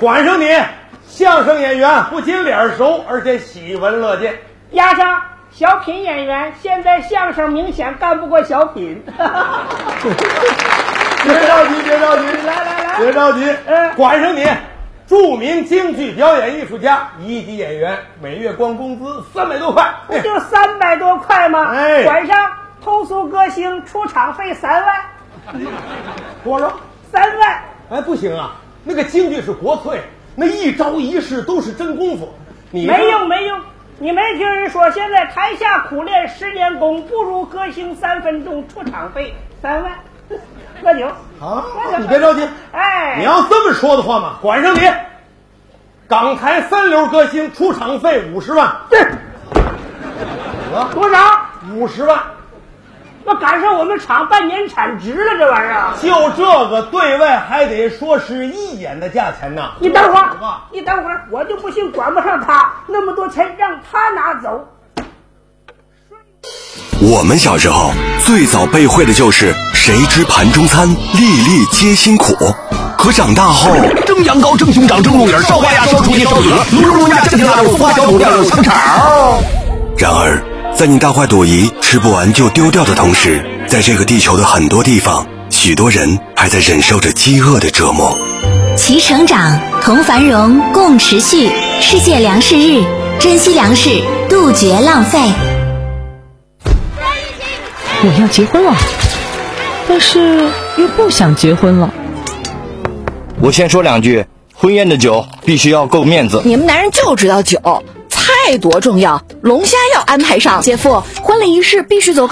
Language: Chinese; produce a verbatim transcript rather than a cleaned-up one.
管上你，相声演员不仅脸熟，而且喜闻乐见。 压上小品演员，现在相声明显干不过小品。 别着急，别着急， 来来来， 别着急。 嗯， 管上你，著名京剧表演艺术家，一级演员，每月光工资三百多块。 不就三百多块吗？ 哎， 管上通俗歌星出场费三万。 多少？ 三万。 哎，不行啊，那个京剧是国粹，那一招一式都是真功夫。你没用没用，你没听人说现在台下苦练十年功，不如歌星三分钟出场费三万。喝酒啊！你别着急， 哎， 你要这么说的话嘛，管上你。港台三流歌星出场费五十万。 对，多少？ 五十万。 那赶上我们厂半年产值了，这玩意儿。 就这个对外还得说是一眼的价钱呢。 你等会儿，你等会儿，我就不信管不上他那么多钱，让他拿走。 我们小时候最早背会的就是谁知盘中餐，粒粒皆辛苦。可长大后， 蒸羊羔、蒸熊掌、蒸鹿眼、烧花鸭、烧雏鸡、烧子鹅、卤肉鸭、酱鸡腊肉、松花小肚、料肉香肠。 然而，在你大快朵颐吃不完就丢掉的同时，在这个地球的很多地方，许多人还在忍受着饥饿的折磨。 齐成长，同繁荣，共持续。世界粮食日，珍惜粮食，杜绝浪费。 我要结婚了，但是又不想结婚了。 我先说两句，婚宴的酒必须要够面子。 你们男人就知道酒，菜多重要，龙虾要安排上。姐夫，婚礼仪式必须走高。